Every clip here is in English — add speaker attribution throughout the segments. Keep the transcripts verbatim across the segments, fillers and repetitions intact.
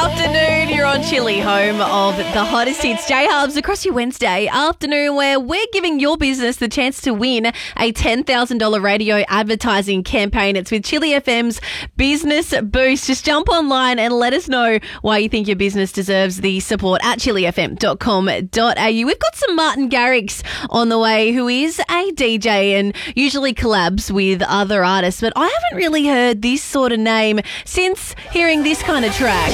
Speaker 1: afternoon. You're on Chili, home of the hottest hits. J-Hubs across your Wednesday afternoon, where we're giving your business the chance to win a ten thousand dollars radio advertising campaign. It's with Chili F M's Business Boost. Just jump online and let us know why you think your business deserves the support at chili f m dot com dot a u. We've got some Martin Garrix on the way, who is a D J and usually collabs with other artists, but I haven't really heard this sort of name since hearing this kind of track.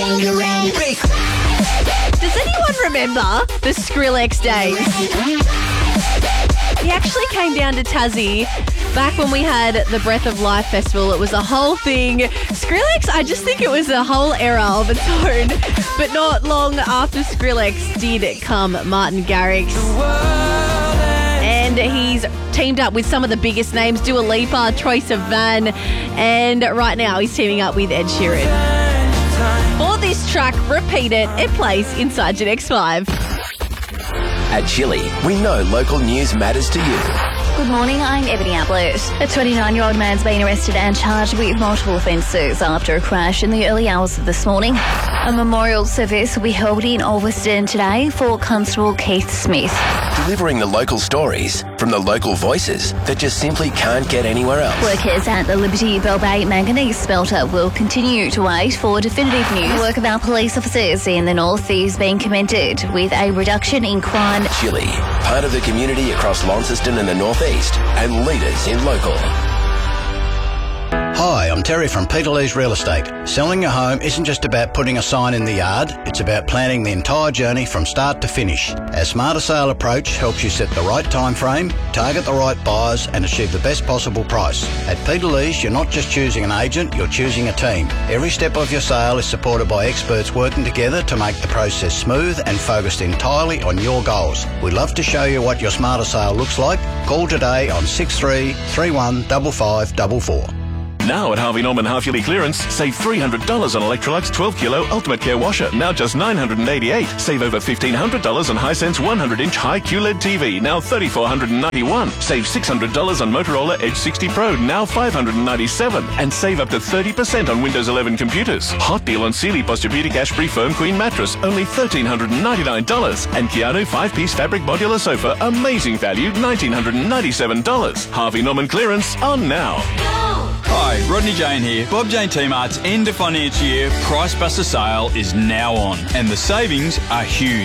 Speaker 1: Does anyone remember the Skrillex days? He actually came down to Tassie back when we had the Breath of Life Festival. It was a whole thing. Skrillex, I just think it was a whole era of its own. But not long after Skrillex did come Martin Garrix. And he's teamed up with some of the biggest names, Dua Lipa, Troye Sivan, and right now he's teaming up with Ed Sheeran. For this track, Repeat It, it plays inside Gen X five.
Speaker 2: At Chili, we know local news matters to you.
Speaker 3: Good morning, I'm Ebony Ablett. A twenty-nine-year-old man's been arrested and charged with multiple offences after a crash in the early hours of this morning. A memorial service will be held in Ulverston today for Constable Keith Smith.
Speaker 2: Delivering the local stories from the local voices that just simply can't get anywhere else.
Speaker 3: Workers at the Liberty Bell Bay manganese smelter will continue to wait for definitive news. The work of our police officers in the north is being commended, with a reduction in crime.
Speaker 2: Chili, part of the community across Launceston and the northeast, and leaders in local.
Speaker 4: Hi, I'm Terry from Peter Lee's Real Estate. Selling your home isn't just about putting a sign in the yard, it's about planning the entire journey from start to finish. Our Smarter Sale approach helps you set the right time frame, target the right buyers and achieve the best possible price. At Peter Lee's, you're not just choosing an agent, you're choosing a team. Every step of your sale is supported by experts working together to make the process smooth and focused entirely on your goals. We'd love to show you what your Smarter Sale looks like. Call today on six three three one five five four four.
Speaker 5: Now at Harvey Norman Half Yearly Clearance, save three hundred dollars on Electrolux twelve kilo Ultimate Care Washer, now just nine hundred eighty-eight dollars. Save over fifteen hundred dollars on Hisense one hundred inch High Q L E D T V, now three thousand four hundred ninety-one dollars. Save six hundred dollars on Motorola Edge sixty Pro, now five hundred ninety-seven dollars. And save up to thirty percent on Windows eleven computers. Hot deal on Sealy Posturepedic Ashbury Foam Queen Mattress, only one thousand three hundred ninety-nine dollars. And Keanu five-piece fabric modular sofa, amazing value, one thousand nine hundred ninety-seven dollars. Harvey Norman Clearance on now.
Speaker 6: Hi, Rodney Jane here. Bob Jane T-Mart's end of financial year Price Buster sale is now on, and the savings are huge.